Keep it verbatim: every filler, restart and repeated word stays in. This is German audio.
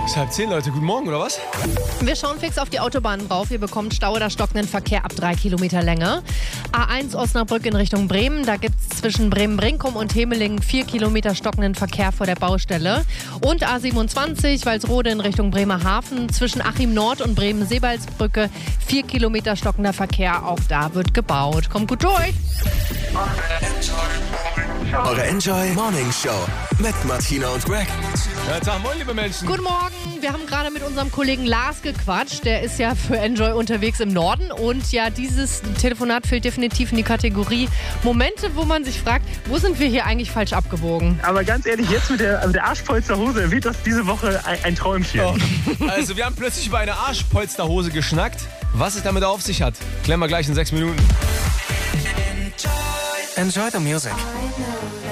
Ist halb zehn, Leute. Guten Morgen, oder was? Wir schauen fix auf die Autobahnen drauf. Ihr bekommt Stau oder stockenden Verkehr ab drei Kilometer Länge. A eins Osnabrück in Richtung Bremen. Da gibt es zwischen Bremen-Brinkum und Hemelingen vier Kilometer stockenden Verkehr vor der Baustelle. Und A siebenundzwanzig Walsrode in Richtung Bremerhaven. Zwischen Achim Nord und Bremen-Seebaldsbrücke vier Kilometer stockender Verkehr. Auch da wird gebaut. Kommt gut durch. Eure Enjoy Morning Show mit Martina und Greg. Ja, sag moin, liebe Menschen. Guten Morgen. Wir haben gerade mit unserem Kollegen Lars gequatscht. Der ist ja für Enjoy unterwegs im Norden. Und ja, dieses Telefonat fällt definitiv in die Kategorie Momente, wo man sich fragt, wo sind wir hier eigentlich falsch abgebogen? Aber ganz ehrlich, jetzt mit der, mit der Arschpolsterhose wird das diese Woche ein, ein Träumchen. Oh. Also, wir haben plötzlich über eine Arschpolsterhose geschnackt. Was es damit auf sich hat, klären wir gleich in sechs Minuten. Enjoy the music.